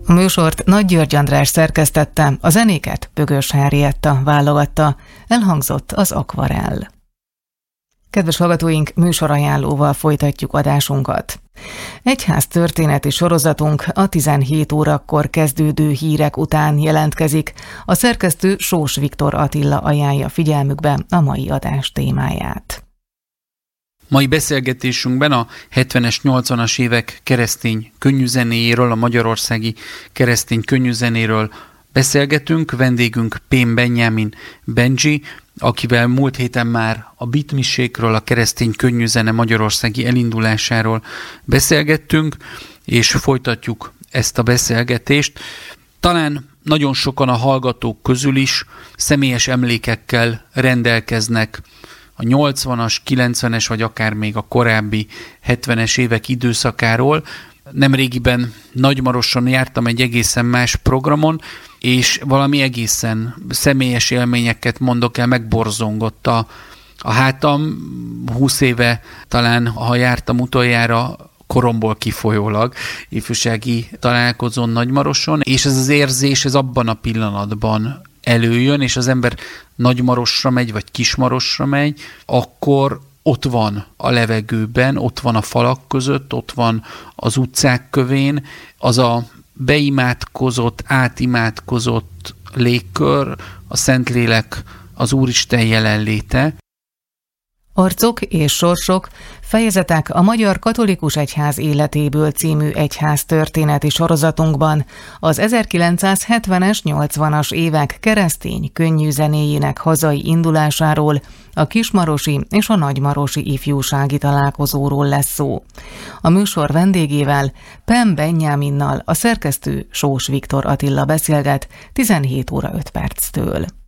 A műsort Nagy György András szerkesztette, a zenéket Bögös Henrietta válogatta, elhangzott az Akvarell. Kedves hallgatóink, műsorajánlóval folytatjuk adásunkat. Egyház történeti sorozatunk a 17 órakor kezdődő hírek után jelentkezik. A szerkesztő Sós Viktor Attila ajánlja figyelmükbe a mai adás témáját. Mai beszélgetésünkben a 70-es, 80-as évek keresztény könnyűzenéjéről, a magyarországi keresztény könnyűzenéről beszélgetünk. Vendégünk Pén Benyámin Benji, akivel múlt héten már a bitmisékről, a keresztény könnyűzene magyarországi elindulásáról beszélgettünk, és folytatjuk ezt a beszélgetést. Talán nagyon sokan a hallgatók közül is személyes emlékekkel rendelkeznek a 80-as, 90-es, vagy akár még a korábbi 70-es évek időszakáról. Nemrégiben Nagymaroson jártam egy egészen más programon, és valami egészen személyes élményeket mondok el, megborzongott a hátam. 20 éve talán, ha jártam utoljára, koromból kifolyólag ifjúsági találkozón Nagymaroson, és ez az érzés, ez abban a pillanatban előjön, és az ember Nagymarosra megy, vagy Kismarosra megy, akkor ott van a levegőben, ott van a falak között, ott van az utcák kövén, az a beimádkozott, átimádkozott légkör, a Szentlélek, az Úristen jelenléte. Arcok és sorsok, fejezetek a Magyar Katolikus Egyház életéből című egyház történeti sorozatunkban az 1970-es, 80-as évek keresztény könnyűzenéjének hazai indulásáról, a kismarosi és a nagymarosi ifjúsági találkozóról lesz szó. A műsor vendégével, Pén Benyáminnal a szerkesztő Sós Viktor Attila beszélget 17 óra 5 perctől.